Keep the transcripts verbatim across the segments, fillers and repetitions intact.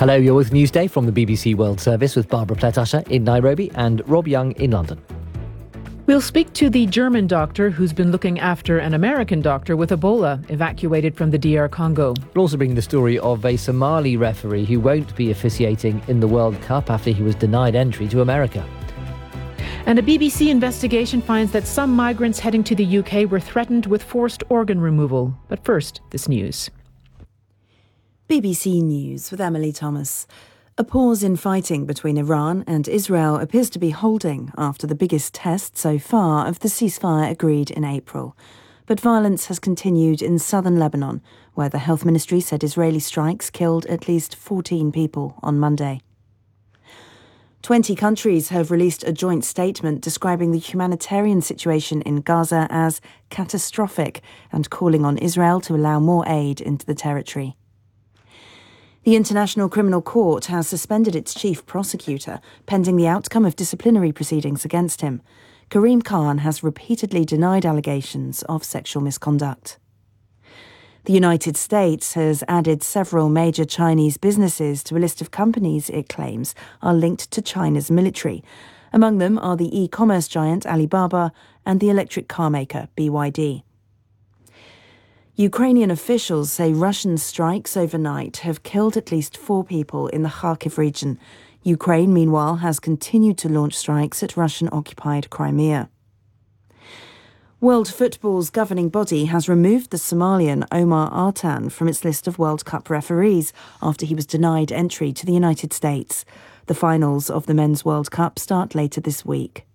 Hello, you're with Newsday from the B B C World Service with Barbara Pletasher in Nairobi and Rob Young in London. We'll speak to the German doctor who's been looking after an American doctor with Ebola, evacuated from the D R Congo. We'll also bring the story of a Somali referee who won't be officiating in the World Cup after he was denied entry to America. And a B B C investigation finds that some migrants heading to the U K were threatened with forced organ removal. But first, this news. B B C News with Emily Thomas. A pause in fighting between Iran and Israel appears to be holding after the biggest test so far of the ceasefire agreed in April. But violence has continued in southern Lebanon, where the health ministry said Israeli strikes killed at least fourteen people on Monday. Twenty countries have released a joint statement describing the humanitarian situation in Gaza as catastrophic and calling on Israel to allow more aid into the territory. The International Criminal Court has suspended its chief prosecutor, pending the outcome of disciplinary proceedings against him. Karim Khan has repeatedly denied allegations of sexual misconduct. The United States has added several major Chinese businesses to a list of companies it claims are linked to China's military. Among them are the e-commerce giant Alibaba and the electric car maker B Y D. Ukrainian officials say Russian strikes overnight have killed at least four people in the Kharkiv region. Ukraine, meanwhile, has continued to launch strikes at Russian-occupied Crimea. World Football's governing body has removed the Somalian Omar Artan from its list of World Cup referees after he was denied entry to the United States. The finals of the Men's World Cup start later this week.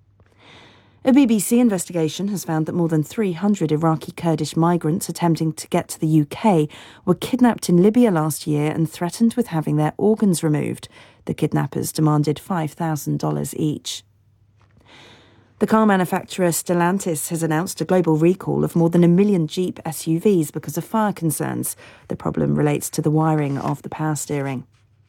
A B B C investigation has found that more than three hundred Iraqi Kurdish migrants attempting to get to the U K were kidnapped in Libya last year and threatened with having their organs removed. The kidnappers demanded five thousand dollars each. The car manufacturer Stellantis has announced a global recall of more than a million Jeep S U Vs because of fire concerns. The problem relates to the wiring of the power steering.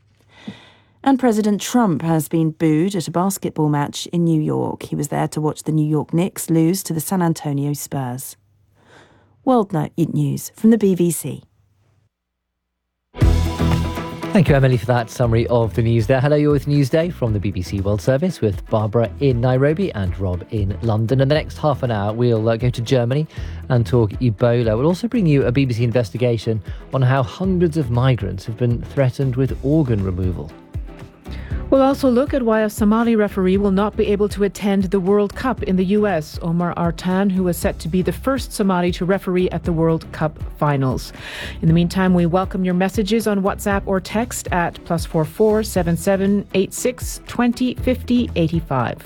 And President Trump has been booed at a basketball match in New York. He was there to watch the New York Knicks lose to the San Antonio Spurs. World News from the B B C. Thank you, Emily, for that summary of the news there. Hello, you're with Newsday from the B B C World Service with Barbara in Nairobi and Rob in London. In the next half an hour, we'll uh, go to Germany and talk Ebola. We'll also bring you a B B C investigation on how hundreds of migrants have been threatened with organ removal. We'll also look at why a Somali referee will not be able to attend the World Cup in the U S. Omar Artan, who is set to be the first Somali to referee at the World Cup finals. In the meantime, we welcome your messages on WhatsApp or text at plus four four seven seven eight six twenty fifty eighty five.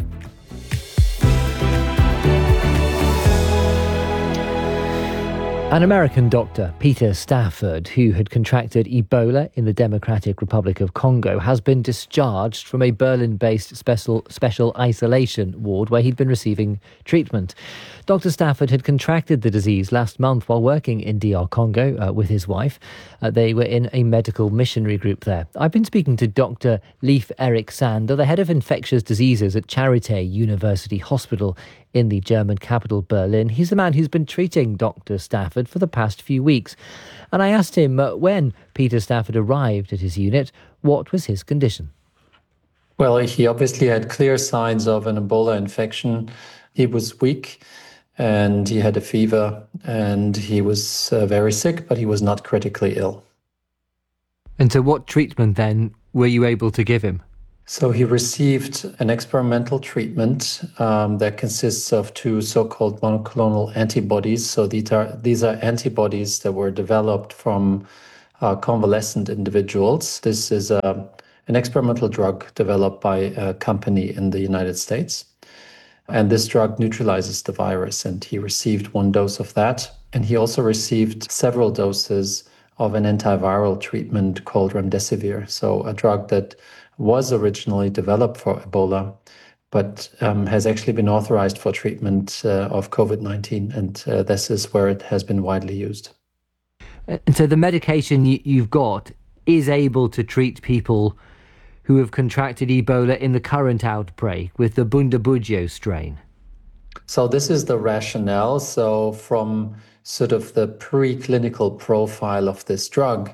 An American doctor, Peter Stafford, who had contracted Ebola in the Democratic Republic of Congo, has been discharged from a Berlin-based special, special isolation ward where he'd been receiving treatment. Doctor Stafford had contracted the disease last month while working in D R Congo uh, with his wife. Uh, they were in a medical missionary group there. I've been speaking to Doctor Leif Erik Sander, the head of infectious diseases at Charité University Hospital in the German capital, Berlin. He's the man who's been treating Doctor Stafford for the past few weeks. And I asked him uh, when Peter Stafford arrived at his unit, what was his condition? Well, he obviously had clear signs of an Ebola infection. He was weak and he had a fever and he was uh, very sick, but he was not critically ill. And so what treatment then were you able to give him? So he received an experimental treatment um, that consists of two so-called monoclonal antibodies. So these are these are antibodies that were developed from uh, convalescent individuals. This is a, an experimental drug developed by a company in the United States. And this drug neutralizes the virus. And he received one dose of that. And he also received several doses of an antiviral treatment called remdesivir. So a drug that was originally developed for Ebola, but um, has actually been authorized for treatment uh, of COVID nineteen. And uh, this is where it has been widely used. And so the medication you've got is able to treat people who have contracted Ebola in the current outbreak with the Bundibugyo strain? So this is the rationale. So from sort of the preclinical profile of this drug,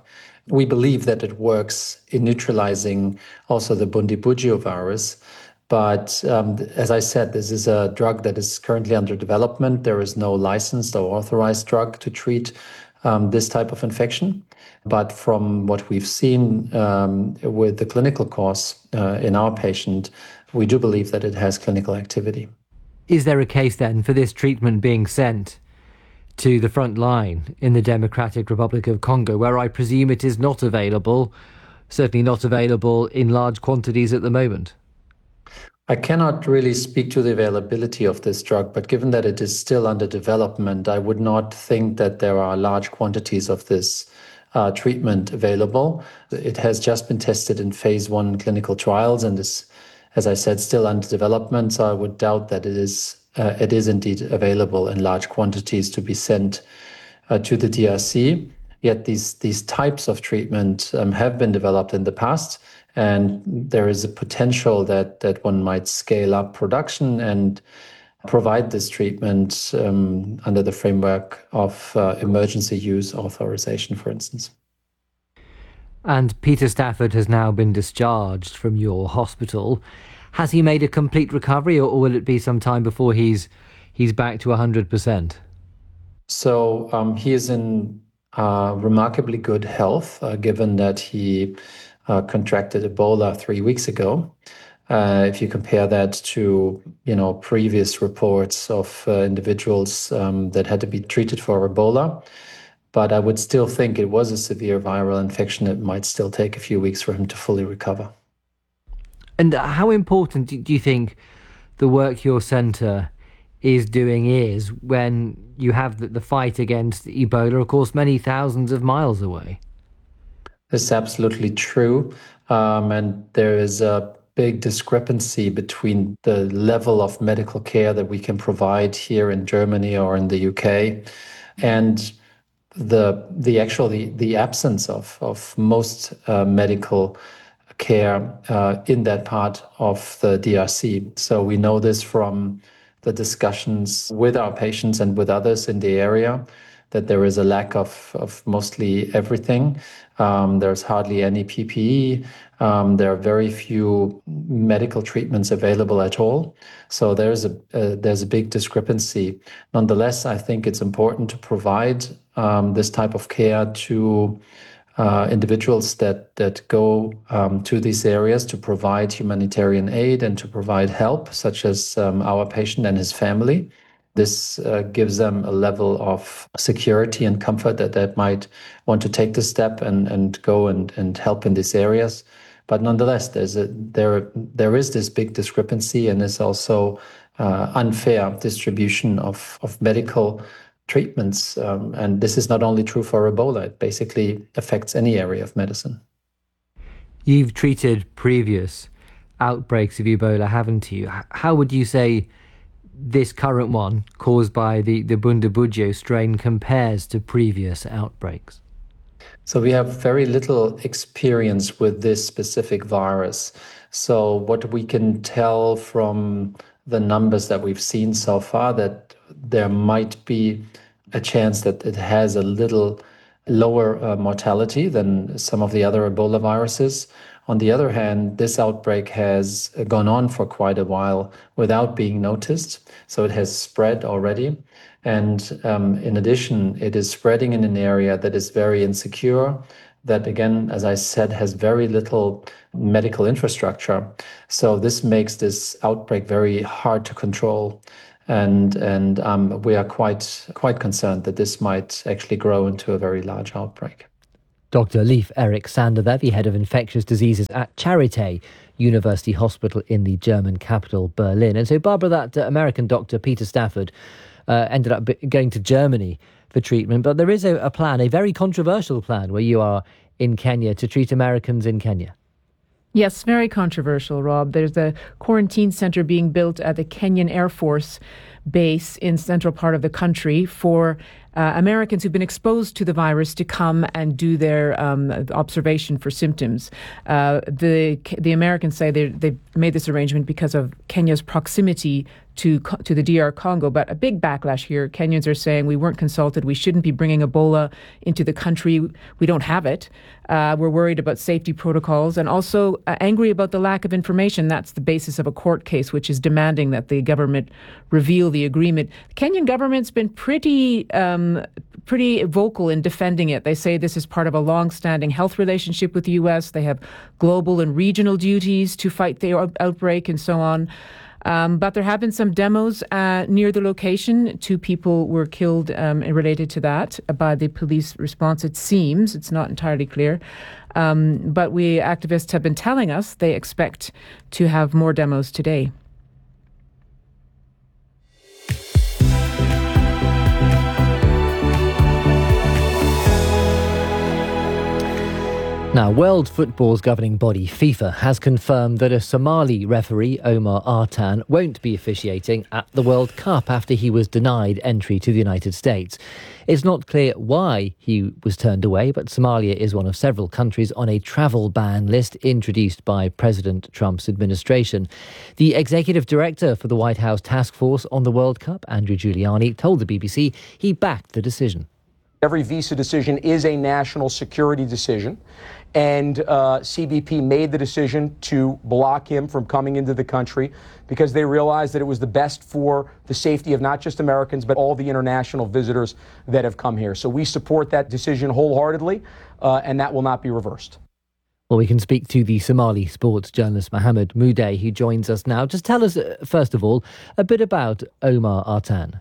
We believe that it works in neutralizing also the Bundibugyo virus. But um, as I said, this is a drug that is currently under development. There is no licensed or authorized drug to treat um, this type of infection. But from what we've seen um, with the clinical course uh, in our patient, we do believe that it has clinical activity. Is there a case then for this treatment being sent to the front line in the Democratic Republic of Congo, where I presume it is not available, certainly not available in large quantities at the moment? I cannot really speak to the availability of this drug, but given that it is still under development, I would not think that there are large quantities of this uh, treatment available. It has just been tested in phase one clinical trials and is, as I said, still under development. So I would doubt that it is uh, it is indeed available in large quantities to be sent uh, to the D R C. Yet these these types of treatment um, have been developed in the past, and there is a potential that that one might scale up production and provide this treatment um, under the framework of uh, emergency use authorization, for instance. And Peter Stafford has now been discharged from your hospital. Has he made a complete recovery, or, or will it be some time before he's he's back to one hundred percent? So um, he is in uh, remarkably good health, uh, given that he uh, contracted Ebola three weeks ago. Uh, if you compare that to, you know, previous reports of uh, individuals um, that had to be treated for Ebola. But I would still think it was a severe viral infection. It might still take a few weeks for him to fully recover. And how important do you think the work your centre is doing is when you have the, the fight against Ebola, of course, many thousands of miles away? This is absolutely true. Um, and there is a big discrepancy between the level of medical care that we can provide here in Germany or in the U K and the the actual the, the absence of, of most uh, medical care uh, in that part of the D R C. So we know this from the discussions with our patients and with others in the area, that there is a lack of, of mostly everything. Um, there's hardly any P P E. Um, there are very few medical treatments available at all. So there's a uh, there's a big discrepancy. Nonetheless, I think it's important to provide um, this type of care to uh, individuals that that go um, to these areas to provide humanitarian aid and to provide help, such as um, our patient and his family. This uh, gives them a level of security and comfort that they might want to take the step and, and go and, and help in these areas. But nonetheless, there's a, there there is this big discrepancy, and there's also uh, unfair distribution of, of medical treatments. Um, and this is not only true for Ebola, it basically affects any area of medicine. You've treated previous outbreaks of Ebola, haven't you? How would you say this current one, caused by the, the Bundibugyo strain, compares to previous outbreaks? So we have very little experience with this specific virus. So what we can tell from the numbers that we've seen so far, that there might be a chance that it has a little lower uh, mortality than some of the other Ebola viruses. On the other hand, this outbreak has gone on for quite a while without being noticed. So it has spread already. And um, in addition, it is spreading in an area that is very insecure, that again, as I said, has very little medical infrastructure. So this makes this outbreak very hard to control. And and um, we are quite quite concerned that this might actually grow into a very large outbreak. Doctor Leif Erik Sander there, the head of infectious diseases at Charité University Hospital in the German capital, Berlin. And so, Barbara, that uh, American doctor, Peter Stafford, uh, ended up going to Germany for treatment. But there is a, a plan, a very controversial plan, where you are in Kenya to treat Americans in Kenya. Yes, very controversial, Rob. There's a quarantine centre being built at the Kenyan Air Force base in central part of the country for uh, Americans who've been exposed to the virus to come and do their um, observation for symptoms. Uh, the the Americans say they they've made this arrangement because of Kenya's proximity to to the D R Congo, but a big backlash here. Kenyans are saying we weren't consulted. We shouldn't be bringing Ebola into the country. We don't have it. Uh, we're worried about safety protocols and also uh, angry about the lack of information. That's the basis of a court case, which is demanding that the government reveal the agreement. The Kenyan government's been pretty um, pretty vocal in defending it. They say this is part of a long-standing health relationship with the U S. They have global and regional duties to fight the outbreak and so on. Um, but there have been some demos uh, near the location. Two people were killed um, related to that by the police response, it seems. It's not entirely clear. Um, but we activists have been telling us they expect to have more demos today. Now, World Football's governing body, FIFA, has confirmed that a Somali referee, Omar Artan, won't be officiating at the World Cup after he was denied entry to the United States. It's not clear why he was turned away, but Somalia is one of several countries on a travel ban list introduced by President Trump's administration. The executive director for the White House Task Force on the World Cup, Andrew Giuliani, told the B B C he backed the decision. Every visa decision is a national security decision, and uh, C B P made the decision to block him from coming into the country because they realized that it was the best for the safety of not just Americans, but all the international visitors that have come here. So we support that decision wholeheartedly, uh, and that will not be reversed. Well, we can speak to the Somali sports journalist Mohammed Mouday, who joins us now. Just tell us, uh, first of all, a bit about Omar Artan.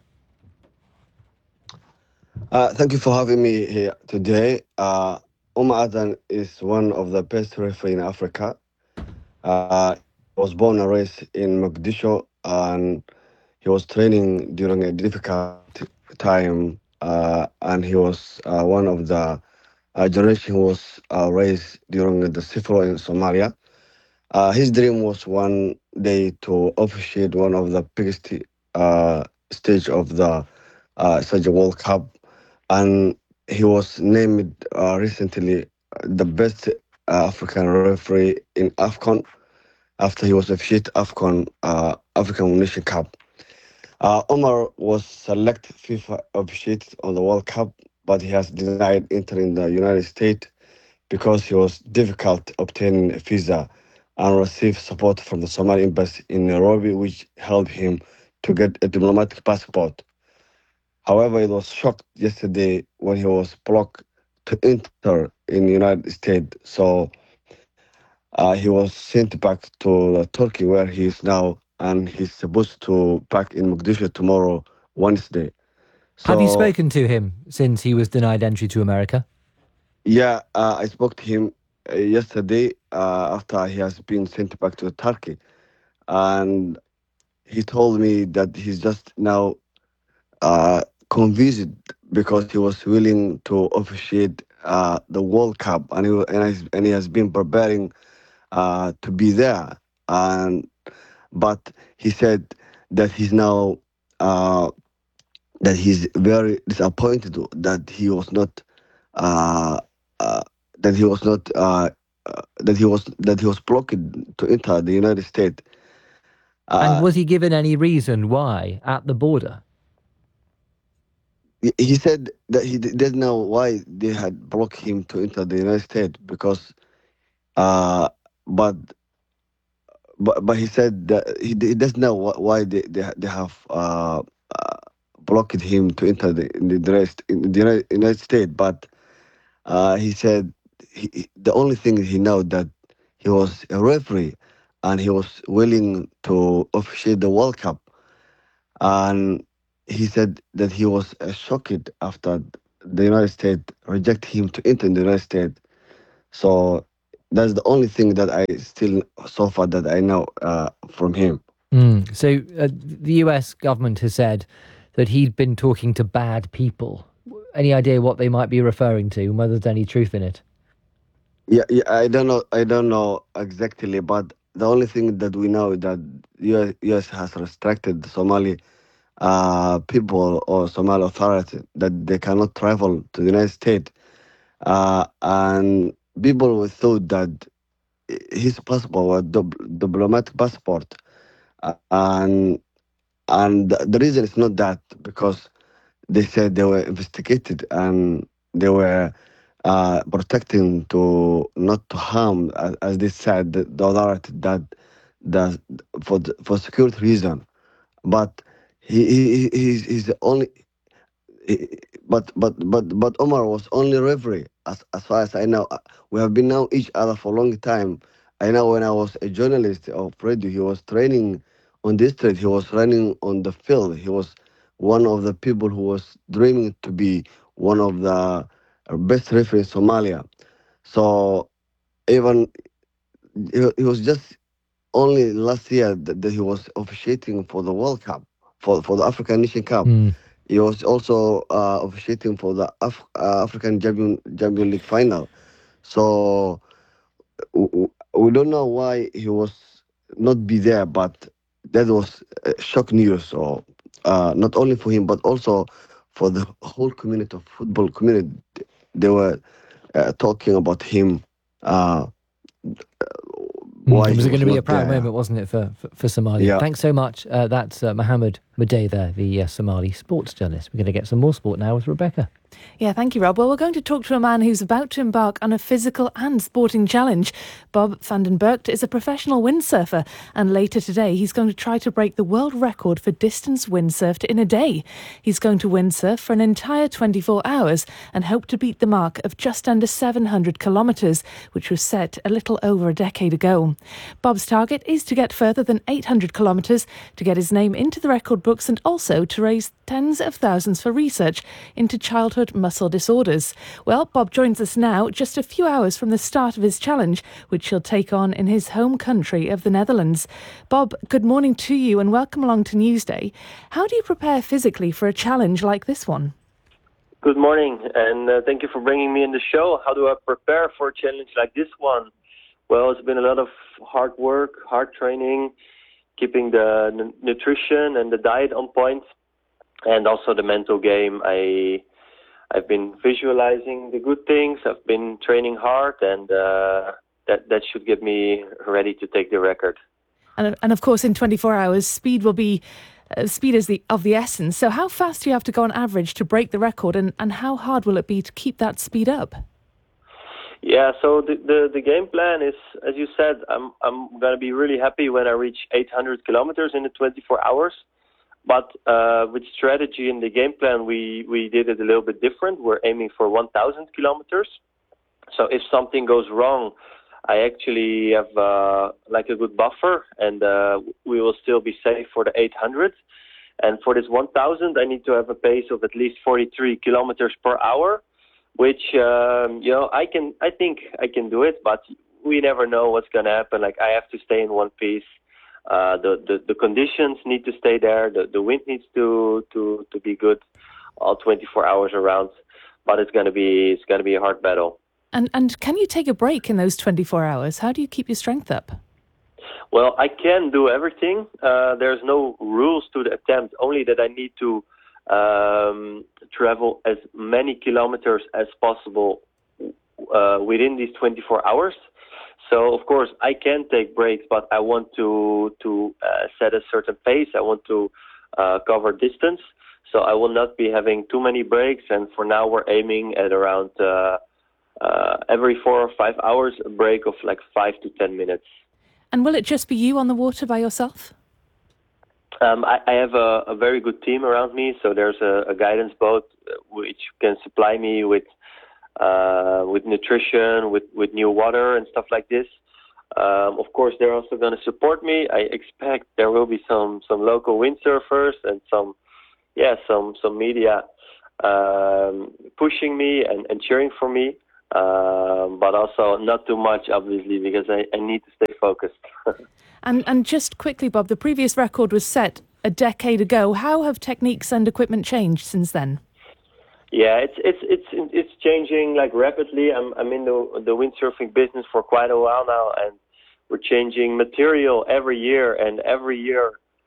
Uh, thank you for having me here today. Uh, Omar Artan is one of the best referees in Africa. Uh, he was born and raised in Mogadishu, and he was training during a difficult time. Uh, and he was uh, one of the uh, generation who was uh, raised during the civil war in Somalia. Uh, his dream was one day to officiate one of the biggest uh, stage of the uh, such a World Cup. And he was named uh, recently the best uh, African referee in AFCON after he was officiated AFCON, uh, African Nation Cup. Uh, Omar was selected FIFA officiated on the World Cup, but he has denied entering the United States because he was difficult obtaining a visa and received support from the Somali embassy in Nairobi, which helped him to get a diplomatic passport. However, it was shocked yesterday when he was blocked to enter in the United States. So uh, he was sent back to uh, Turkey, where he is now, and he's supposed to back in Mogadishu tomorrow, Wednesday. So, have you spoken to him since he was denied entry to America? Yeah, uh, I spoke to him uh, yesterday uh, after he has been sent back to Turkey. And he told me that he's just now uh, confused because he was willing to officiate uh, the World Cup, and he, and, he, and he has been preparing uh, to be there. And but he said that he's now uh, that he's very disappointed that he was not uh, uh, that he was not uh, uh, that he was that he was blocked to enter the United States. Uh, and was he given any reason why at the border? He said that he doesn't know why they had blocked him to enter the United States because, uh, but, but but he said that he, he doesn't know why they they, they have uh, uh, blocked him to enter the in the United, in the United, United States. But uh, he said he, the only thing he knows that he was a referee and he was willing to officiate the World Cup, and he said that he was uh, shocked after the United States rejected him to enter the United States. So that's the only thing that I still, so far, that I know uh, from him. Mm. So uh, the U S government has said that he'd been talking to bad people. Any idea what they might be referring to and whether there's any truth in it? Yeah, yeah, I don't know. I don't know exactly, but the only thing that we know is that U S, U S has restricted the Somali uh, people or Somali authority that they cannot travel to the United States. Uh, and people would thought that his passport was dip- diplomatic passport. Uh, and and the the reason is not that because they said they were investigated and they were uh, protecting to not to harm, as, as they said, the, the authority that that for the, for security reason. But he, he he- he's, he's the only. he- But but but but Omar was only referee as as far as I know. Uh, We have been know each other for a long time. I know when I was a journalist of radio, he was training on the street. He was running on the field. He was one of the people who was dreaming to be one of the best referees in Somalia. So even he, he was just only last year that, that he was officiating for the World Cup, for for the African Nation Cup. Mm. He was also uh, officiating for the Af- uh, African Champion Champion League final. So w- w- we don't know why he was not be there, but that was uh, shock news. So uh, not only for him, but also for the whole community of football community. They were uh, talking about him. Uh, Mm, why it he was going was to be a not proud there. moment, wasn't it, for, for, for Somalia? Yeah. Thanks so much. Uh, that's uh, Mohammed Mudeh there, the uh, Somali sports journalist. We're going to get some more sport now with Rebecca. Yeah, thank you, Rob. Well, we're going to talk to a man who's about to embark on a physical and sporting challenge. Bob van den Burgt is a professional windsurfer, and later today he's going to try to break the world record for distance windsurfed in a day. He's going to windsurf for an entire twenty-four hours and hope to beat the mark of just under seven hundred kilometres, which was set a little over a decade ago. Bob's target is to get further than eight hundred kilometres, to get his name into the record books, and also to raise tens of thousands for research into childhood muscle disorders. Well, Bob joins us now, just a few hours from the start of his challenge, which he'll take on in his home country of the Netherlands. Bob, good morning to you and welcome along to Newsday. How do you prepare physically for a challenge like this one? Good morning, and uh, thank you for bringing me in the show. How do I prepare for a challenge like this one? Well, it's been a lot of hard work, hard training, keeping the n- nutrition and the diet on point, and also the mental game. I I've been visualizing the good things. I've been training hard, and uh, that that should get me ready to take the record. And, and of course, in twenty-four hours, speed will be uh, speed is the of the essence. So, how fast do you have to go on average to break the record, and, and how hard will it be to keep that speed up? Yeah, so the, the the game plan is, as you said, I'm I'm gonna be really happy when I reach eight hundred kilometers in the twenty-four hours. But uh, with strategy in the game plan, we, we did it a little bit different. We're aiming for one thousand kilometers. So if something goes wrong, I actually have uh, like a good buffer, and uh, we will still be safe for the eight hundred. And for this one thousand, I need to have a pace of at least forty-three kilometers per hour, which um, you know I can. I think I can do it, but we never know what's going to happen. Like I have to stay in one piece. Uh, the, the the conditions need to stay there. The the wind needs to to to be good, all twenty-four hours around. But it's gonna be it's gonna be a hard battle. And and can you take a break in those twenty-four hours? How do you keep your strength up? Well, I can do everything. Uh, there's no rules to the attempt. Only that I need to um, travel as many kilometers as possible uh, within these twenty-four hours. So, of course, I can take breaks, but I want to to uh, set a certain pace. I want to uh, cover distance. So I will not be having too many breaks. And for now, we're aiming at around uh, uh, every four or five hours, a break of like five to ten minutes. And will it just be you on the water by yourself? Um, I, I have a, a very good team around me. So there's a, a guidance boat which can supply me with Uh, with nutrition, with, with new water and stuff like this. Um, of course, they're also going to support me. I expect there will be some, some local windsurfers and some, yeah, some some media um, pushing me and, and cheering for me. Um, but also not too much, obviously, because I, I need to stay focused. and and just quickly, Bob, the previous record was set a decade ago. How have techniques and equipment changed since then? Yeah, it's it's it's it's changing like rapidly. I'm I'm in the the windsurfing business for quite a while now, and we're changing material every year. And every year,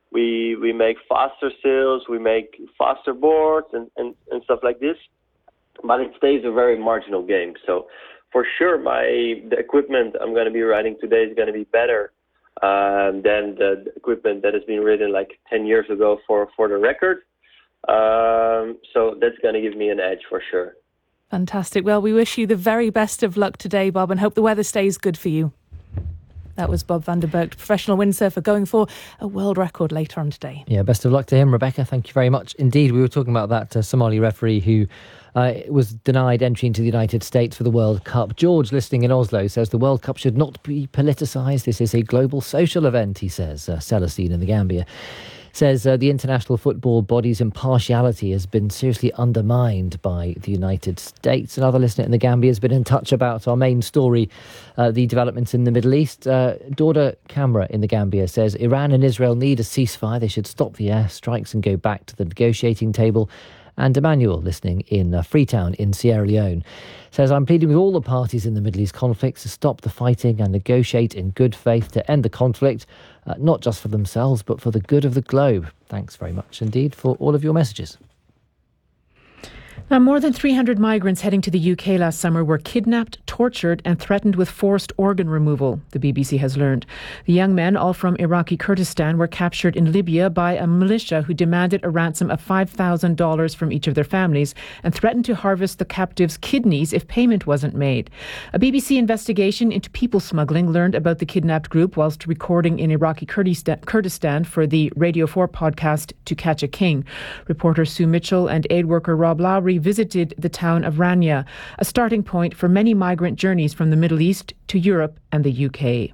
we we make faster sails, we make faster boards and, and, and stuff like this. But it stays a very marginal game. So for sure, my the equipment I'm going to be riding today is going to be better um, than the equipment that has been ridden like ten years ago for, for the record. Um, so that's going to give me an edge for sure. Fantastic. Well, we wish you the very best of luck today, Bob, and hope the weather stays good for you. That was Bob van der Berg, professional windsurfer, going for a world record later on today. Yeah, best of luck to him, Rebecca. Thank you very much indeed. We were talking about that uh, Somali referee who uh, was denied entry into the United States for the World Cup. George, listening in Oslo, says the World Cup should not be politicised. This is a global social event, he says. Uh, Celestine in the Gambia says uh, the international football body's impartiality has been seriously undermined by the United States. Another listener in the Gambia has been in touch about our main story, uh, the developments in the Middle East. Uh, Daughter Camera in the Gambia says Iran and Israel need a ceasefire. They should stop the airstrikes and go back to the negotiating table. And Emmanuel, listening in uh, Freetown in Sierra Leone, says, I'm pleading with all the parties in the Middle East conflict to stop the fighting and negotiate in good faith to end the conflict, uh, not just for themselves, but for the good of the globe. Thanks very much indeed for all of your messages. Now, more than three hundred migrants heading to the U K last summer were kidnapped, tortured and threatened with forced organ removal, the B B C has learned. The young men, all from Iraqi Kurdistan, were captured in Libya by a militia who demanded a ransom of five thousand dollars from each of their families and threatened to harvest the captives' kidneys if payment wasn't made. A B B C investigation into people smuggling learned about the kidnapped group whilst recording in Iraqi Kurdistan for the Radio four podcast To Catch a King. Reporter Sue Mitchell and aid worker Rob Lowry visited the town of Rania, a starting point for many migrant journeys from the Middle East to Europe and the U K.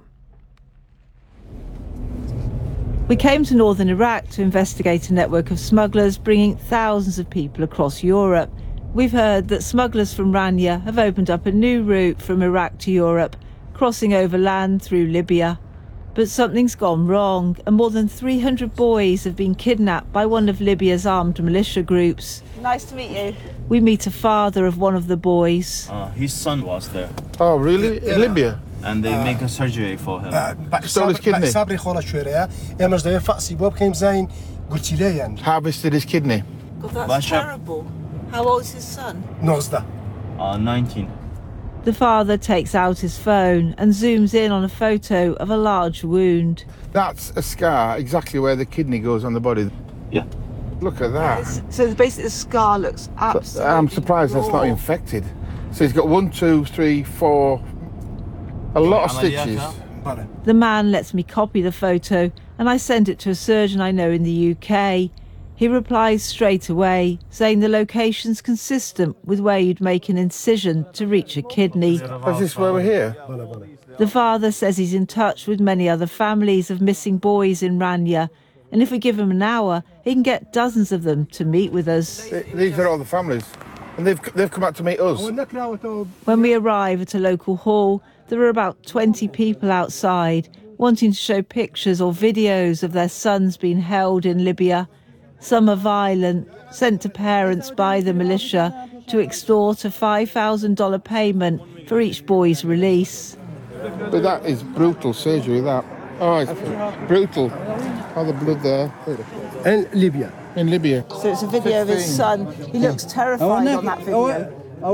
We came to northern Iraq to investigate a network of smugglers bringing thousands of people across Europe. We've heard that smugglers from Rania have opened up a new route from Iraq to Europe, crossing over land through Libya. But something's gone wrong, and more than three hundred boys have been kidnapped by one of Libya's armed militia groups. Nice to meet you. We meet a father of one of the boys. Uh, his son was there. Oh, really? In Libya? And they uh, make a surgery for him. Stole his kidney? Harvested his kidney? God, that's terrible. How old is his son? Uh, nineteen. The father takes out his phone and zooms in on a photo of a large wound. That's a scar exactly where the kidney goes on the body. Yeah. Look at that. So basically the scar looks absolutely I'm surprised raw. That's not infected. So he's got one, two, three, four, a lot of stitches. The man lets me copy the photo and I send it to a surgeon I know in the U K. He replies straight away, saying the location's consistent with where you'd make an incision to reach a kidney. Is this where we're here? The father says he's in touch with many other families of missing boys in Rania, and if we give him an hour, he can get dozens of them to meet with us. These are all the families, and they've, they've come out to meet us. When we arrive at a local hall, there are about twenty people outside, wanting to show pictures or videos of their sons being held in Libya. Some are violent, sent to parents by the militia to extort a five thousand dollars payment for each boy's release. But that is brutal surgery, that. Oh, it's brutal. Oh, the blood there. In Libya. In Libya. So it's a video of his son. He looks terrified on that video.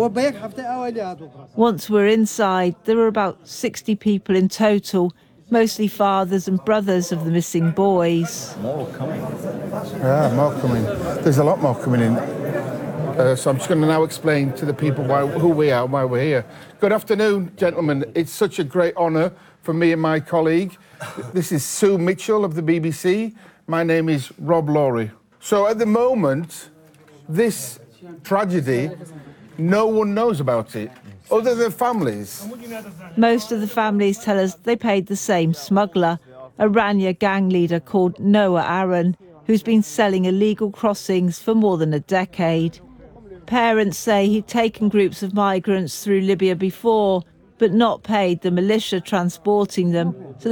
Once we're inside, there were about sixty people in total, mostly fathers and brothers of the missing boys. More coming. Yeah, more coming. There's a lot more coming in. Uh, so I'm just going to now explain to the people why, who we are and why we're here. Good afternoon, gentlemen. It's such a great honour for me and my colleague. This is Sue Mitchell of the B B C. My name is Rob Lowry. So at the moment, this tragedy, no one knows about it, other than families. Most of the families tell us they paid the same smuggler, a Rania gang leader called Noah Aaron, who's been selling illegal crossings for more than a decade. Parents say he'd taken groups of migrants through Libya before, but not paid the militia transporting them, so